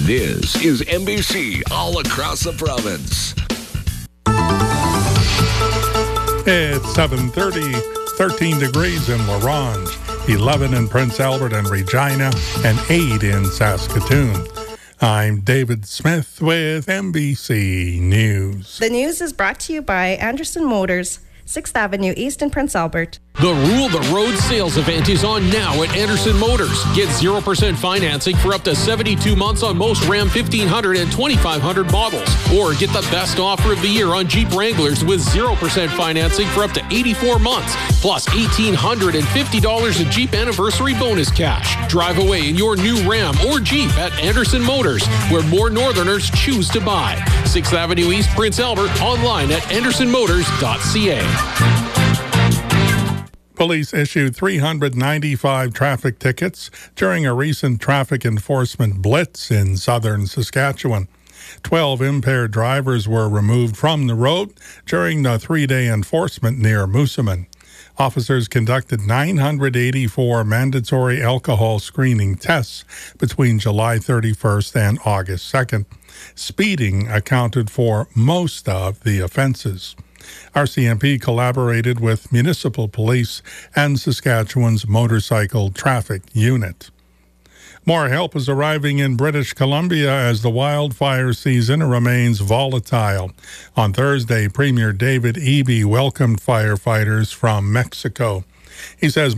This is NBC all across the province. It's 7:30, 13 degrees in La Ronge, 11 in Prince Albert and Regina, and 8 in Saskatoon. I'm David Smith with NBC News. The news is brought to you by Anderson Motors, 6th Avenue East in Prince Albert. The Rule the Road sales event is on now at Anderson Motors. Get 0% financing for up to 72 months on most Ram 1500 and 2500 models. Or get the best offer of the year on Jeep Wranglers with 0% financing for up to 84 months. Plus $1,850 in Jeep anniversary bonus cash. Drive away in your new Ram or Jeep at Anderson Motors, where more Northerners choose to buy. 6th Avenue East, Prince Albert, online at andersonmotors.ca. Police issued 395 traffic tickets during a recent traffic enforcement blitz in southern Saskatchewan. 12 impaired drivers were removed from the road during the three-day enforcement near Moosomin. Officers conducted 984 mandatory alcohol screening tests between July 31st and August 2nd. Speeding accounted for most of the offenses. RCMP collaborated with municipal police and Saskatchewan's motorcycle traffic unit. More help is arriving in British Columbia as the wildfire season remains volatile. On Thursday, Premier David Eby welcomed firefighters from Mexico. He says